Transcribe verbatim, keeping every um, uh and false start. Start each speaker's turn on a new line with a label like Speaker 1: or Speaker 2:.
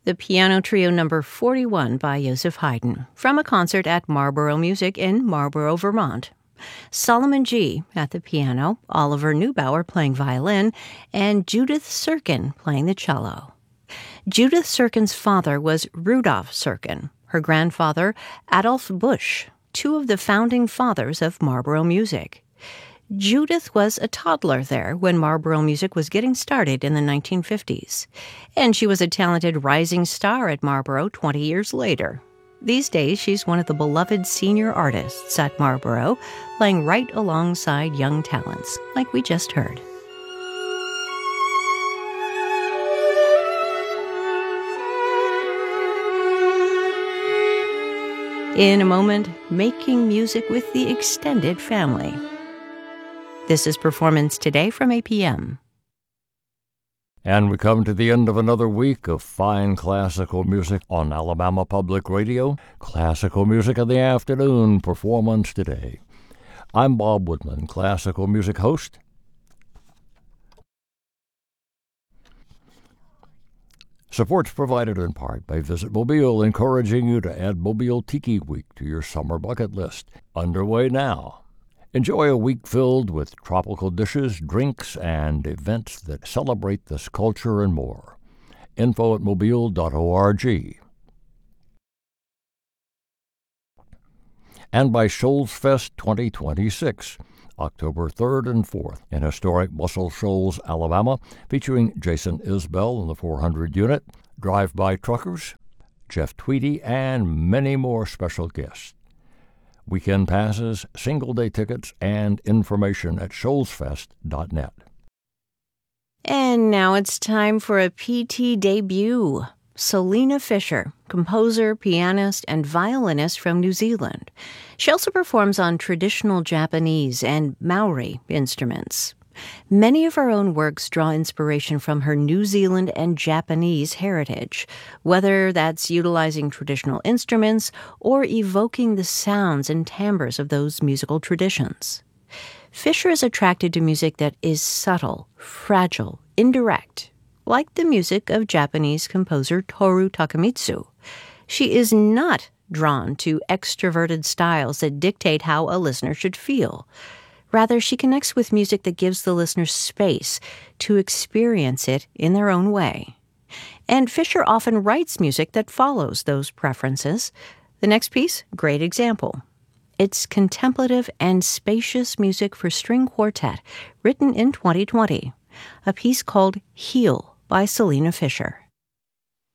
Speaker 1: the Piano Trio number forty-one by Joseph Haydn, from a concert at Marlborough Music in Marlborough, Vermont. Solomon Gee at the piano, Oliver Neubauer playing violin, and Judith Serkin playing the cello. Judith Serkin's father was Rudolf Serkin, her grandfather Adolf Busch, two of the founding fathers of Marlborough Music. Judith was a toddler there when Marlborough Music was getting started in the nineteen fifties, and she was a talented rising star at Marlborough twenty years later. These days, she's one of the beloved senior artists at Marlborough, playing right alongside young talents, like we just heard. In a moment, making music with the extended family. This is Performance Today from A P M.
Speaker 2: And we come to the end of another week of fine classical music on Alabama Public Radio. Classical Music in the Afternoon, Performance Today. I'm Bob Woodman, classical music host. Support's provided in part by Visit Mobile, encouraging you to add Mobile Tiki Week to your summer bucket list. Underway now. Enjoy a week filled with tropical dishes, drinks, and events that celebrate this culture and more. Info at mobile dot org. And by Shoals Fest twenty twenty-six, October third and fourth, in historic Muscle Shoals, Alabama, featuring Jason Isbell in the four hundred unit, Drive-By Truckers, Jeff Tweedy, and many more special guests. Weekend passes, single-day tickets, and information at shoals fest dot net.
Speaker 1: And now it's time for a P T debut. Selina Fisher, composer, pianist, and violinist from New Zealand. She also performs on traditional Japanese and Maori instruments. Many of her own works draw inspiration from her New Zealand and Japanese heritage, whether that's utilizing traditional instruments or evoking the sounds and timbres of those musical traditions. Fisher is attracted to music that is subtle, fragile, indirect, like the music of Japanese composer Toru Takemitsu. She is not drawn to extroverted styles that dictate how a listener should feel. Rather, she connects with music that gives the listener space to experience it in their own way. And Fisher often writes music that follows those preferences. The next piece, great example. It's contemplative and spacious music for string quartet, written in twenty twenty. A piece called Heal by Selina Fisher.